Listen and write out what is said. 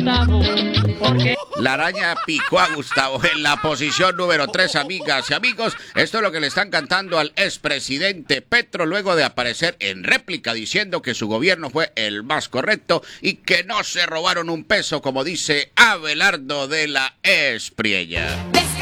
Gustavo. ¿Por qué? La araña picó a Gustavo en la posición número 3, amigas y amigos. Esto es lo que le están cantando al expresidente Petro luego de aparecer en réplica diciendo que su gobierno fue el más correcto y que no se robaron un peso, como dice Abelardo de la Espriella.